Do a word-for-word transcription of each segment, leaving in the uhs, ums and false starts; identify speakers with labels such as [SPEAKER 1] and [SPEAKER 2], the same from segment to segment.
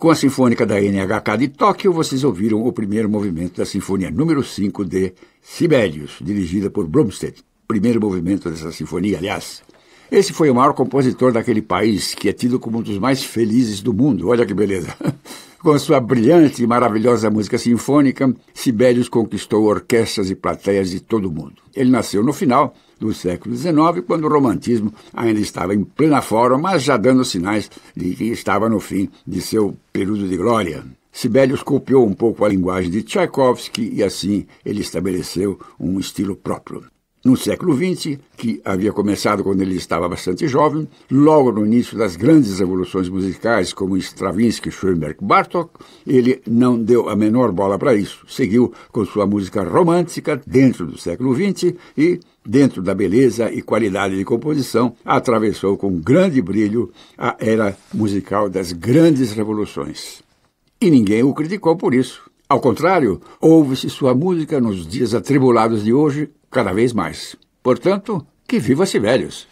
[SPEAKER 1] Com a Sinfônica da N H K de Tóquio, vocês ouviram o primeiro movimento da Sinfonia número cinco de Sibelius, dirigida por Bromstedt. Primeiro movimento dessa sinfonia, aliás. Esse foi o maior compositor daquele país, que é tido como um dos mais felizes do mundo. Olha que beleza! Com sua brilhante e maravilhosa música sinfônica, Sibelius conquistou orquestras e plateias de todo o mundo. Ele nasceu no final do século dezenove, quando o romantismo ainda estava em plena forma, mas já dando sinais de que estava no fim de seu período de glória. Sibelius copiou um pouco a linguagem de Tchaikovsky e assim ele estabeleceu um estilo próprio. No século vinte, que havia começado quando ele estava bastante jovem, logo no início das grandes revoluções musicais como Stravinsky, Schoenberg, Bartók, ele não deu a menor bola para isso. Seguiu com sua música romântica dentro do século vinte e, dentro da beleza e qualidade de composição, atravessou com grande brilho a era musical das grandes revoluções. E ninguém o criticou por isso. Ao contrário, ouve-se sua música nos dias atribulados de hoje cada vez mais. Portanto, que viva Sibelius!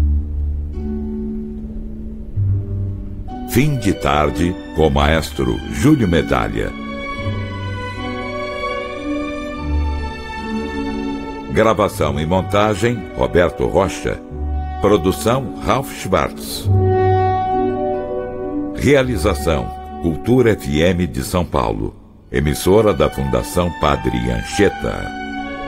[SPEAKER 2] Fim de tarde com o maestro Júlio Medalha. Gravação e montagem, Roberto Rocha. Produção, Ralph Schwartz. Realização, Cultura F M de São Paulo. Emissora da Fundação Padre Anchieta.